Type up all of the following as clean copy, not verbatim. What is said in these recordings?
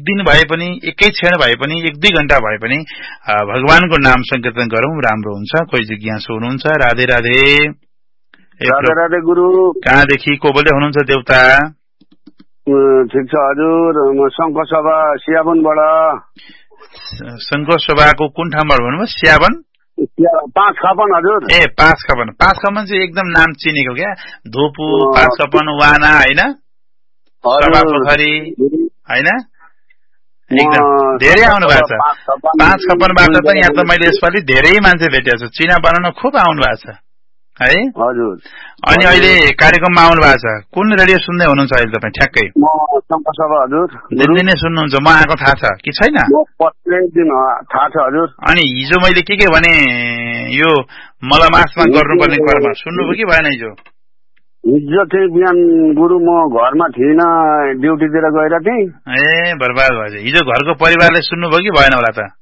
दिन भए पनि एकै क्षण भए पनि 1-2 घण्टा भए पनि भगवानको नाम संकीर्तन गरौँ राम्रो हुन्छ। कोही जिज्ञासु हुनुहुन्छ। राधे राधे। राधे राधे गुरु। कहाँदेखि को बोल्दै हुनुहुन्छ देउता? ठिक छ हजुर, म शङ्कर सभा सियाबनबाट। शङ्कर सभाको कुन ठाउँबाट भन्नुभयो? सियाबन 5 खपन हजुर। ए 5 खपन। 5 खपन चाहिँ एकदम नाम चिनेको क्या, धोपु 5 खपन वाना हैन, सभा पोखरी हैन, एकदम धेरै आउनु भएको छ। 5 खपनबाट त यहाँ त मैले यसपालि धेरै मान्छे भेटेको छु, चिना बनाउन खुब आउनु भएको छ है हजुर। अनि अहिले कार्यक्रममा आउनु भएको छ। कुन रेडियो सुन्दै हुनुहुन्छ अहिले तपाईँ? ठ्याक्कै म शङ्कर सभा हजुर। दिनदिनै सुन्नुहुन्छ? म आएको थाहा छ कि छैन? दिन थाहा छ हजुर। अनि हिजो मैले के भने यो मलमासमा गर्नुपर्ने कर्म सुन्नुभयो कि भएन? हिजो चाहिँ बिहान गुरु म घरमा थिइनँ, ड्युटीतिर गएर थिएँ। ए बर्बाद भएछ। हिजो घरको परिवारले सुन्नुभयो कि भएन होला त?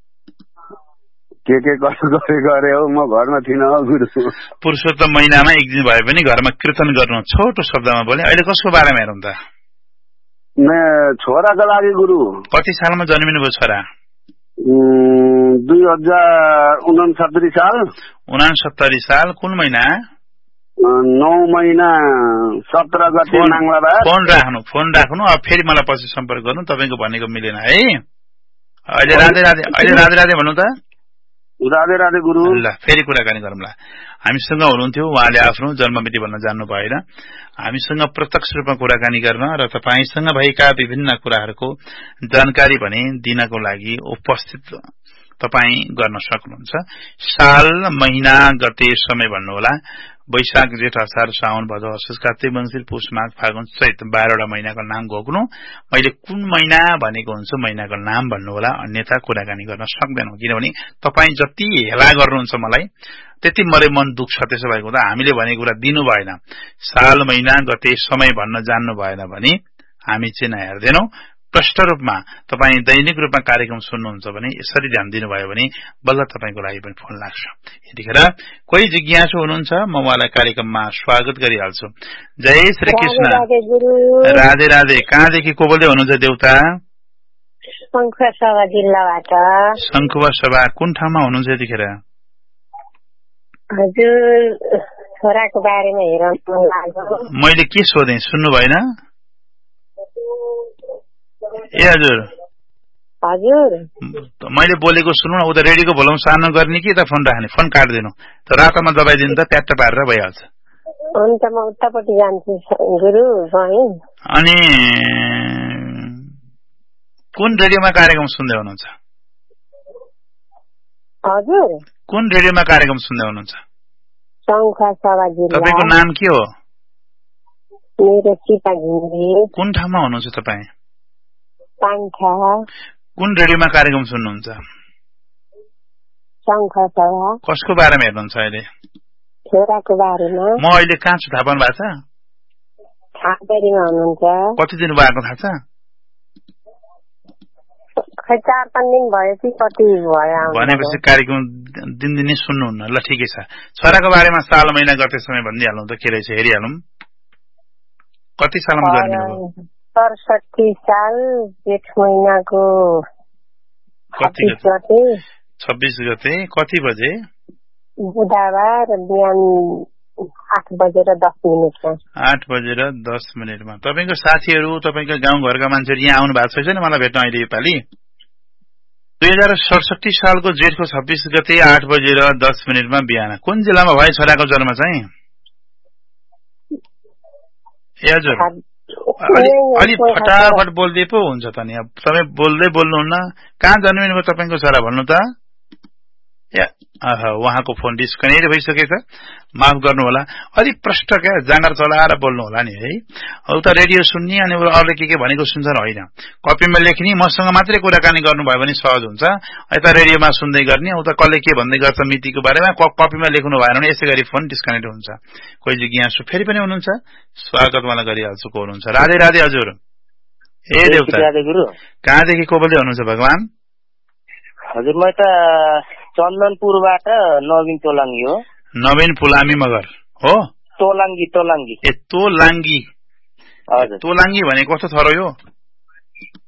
के गरे हो, म घरमा थिइनँ गुरु। पुरुषोत्तम महिनामा एक दिन भए पनि घरमा कीर्तन गर्नु, छोटो शब्दमा बोले। अहिले कसको बारेमा हेरौँ त? छोराको लागि गुरु। कति सालमा जन्मिनु भयो छोरा? 2069 साल। 69 साल। कुन महिना? 9 महिना 17 गते मंगलबार। फोन राख्नु। अब फेरि मलाई पछि सम्पर्क गर्नु। तपाईको भनेको मिलेन है। अहिले राधे राधे भन्नु त। राधे राधे गुरु। ल फेरि कुराकानी गरौँला। हामीसँग हुनुहुन्थ्यो, उहाँले आफ्नो जन्ममिति भन्न जान्नु भएन। हामीसँग प्रत्यक्ष रूपमा कुराकानी गर्न र तपाईसँग भएका विभिन्न कुराहरूको जानकारी भने दिनको लागि उपस्थित तपाई गर्न सक्नुहुन्छ। साल, महिना, गते, समय भन्नुहोला। वैशाख, जेठ, असार, साउन, भदौ, असोज, कार्तिक, मङ्सिर, पुष, माघ, फागुन, चैत 12वटा महिनाको नाम घोक्नु। मैले कुन महिना भनेको हुन्छ महिनाको नाम भन्नुहोला, अन्यथा कुराकानी गर्न सक्दैनौ। किनभने तपाई जति हेला गर्नुहुन्छ मलाई त्यति मलाई मन दुख्छ। त्यसो भएको हुँदा हामीले भनेको कुरा दिनु भएन, साल, महिना, गते, समय भन्न जान्नु भएन भने हामी चाहिँ नहेर्दैनौ। प्रष्ट रूपमा तपाई दैनिक रूपमा कार्यक्रम सुन्नुहुन्छ भने यसरी ध्यान दिनुभयो भने बल्ल तपाईको लागि पनि फोन लाग्छ। यतिखेर कोही जिज्ञासु हुनुहुन्छ, म उहाँलाई कार्यक्रममा स्वागत गरिहाल्छु। जय श्री कृष्ण। राधे राधे। कहाँदेखि को बोल्दै हुनुहुन्छ देउता? शङ्खुवा सभा जिल्लाबाट। शङ्खुवा सभा कुन ठाउँमा हुनुहुन्छ यतिखेर? हजुर छोराको बारेमा हेर्न मन लाग्यो। मैले के सोधेँ सुन्नु भएन? ए हजुर मैले बोलेको सुन्नु न। उता रेडियोको भोल्युम सानो गर्ने कि यता फोन राख्ने? फोन काट्दिनु त, रातोमा दबाइदिनु त, प्याट्ट पारेर भइहाल्छ। हुन्छ म उतापट्टि जान्छु गुरु। अनि कुन रेडियोमा कार्यक्रम सुन्दै हुनुहुन्छ? हजुर कुन रेडियोमा कार्यक्रम सुन्दै हुनुहुन्छ? शङ्खुवा सभा जिल्ला। तपाईको नाम के हो? मेरो सीता घिमिरे। कुन ठाउँमा हुनुहुन्छ तपाईँ? पाङ्खा। कुन रेडियोमा कार्यक्रम सुन्नुहुन्छ? शङ्खुवा सभा। कसको बारेमा हेर्नुहुन्छ अहिले? छोराको बारेमा। म अहिले कहाँ छु थाहा पाउनु भएको छ? खासगढीमा हुनुहुन्छ। कति दिन भएको थाहा छ? 4-5 दिन भयो कि कति भयो। भनेपछि कार्यक्रम दिनदिनै सुन्नुहुन्न। ल ठिकै छ। छोराको बारेमा साल, महिना, गते, समय भनिदिइहालौँ त, के रहेछ हेरिहालौँ। कति सालमा जन्मिनुभयो? 67 साल जेठ महिनाको 26 गते। 26 गते। कति बजे? बुधबार बिहान 8:10 8:10 तपाईको साथीहरू, तपाईको गाउँघरका मान्छेहरू यहाँ आउनु भएको छैन मलाई भेट्न अहिले योपालि? 2067 सालको जेठको 26 गते 8:10 बिहान। कुन जिल्लामा भयो छोराको जन्म चाहिँ? ए हजुर अलि फटाफट बोल्दै पो हुन्छ त नि। अब तपाईँ बोल्दै बोल्नुहुन्न। कहाँ जन्मिनु भयो तपाईँको छोरा भन्नु त? उहाँको फोन डिस्कनेक्ट भइसकेछ, माफ गर्नु होला। अलि प्रष्ट क्या जाँगर चलाएर बोल्नु होला नि है। उता रेडियो सुन्ने अनि अरूले के भनेको सुन्छन् होइन, कपीमा लेख्ने, मसँग मात्रै कुराकानी गर्नुभयो भने सहज हुन्छ। यता रेडियोमा सुन्दै गर्ने, उता कसले के भन्दै गर्छ मितिको बारेमा, कपीमा लेख्नु भएन भने यसै गरी फोन डिस्कनेक्ट हुन्छ। कोही जिज्ञासु फेरि पनि हुनुहुन्छ, स्वागत मलाई गरिहाल्छु। को हुनुहुन्छ? राधे राधे हजुर। ए देउता कहाँदेखि को बोल्दै हुनुहुन्छ भगवान? हजुर म त चन्दनपुरबाट नवीन तोलाङ्गी हो। नवीन फुलामी मगर हो? तोलाङ्गी। ए तोलाङ्गी। हजुर तोलाङ्गी भने कस्तो थरो यो?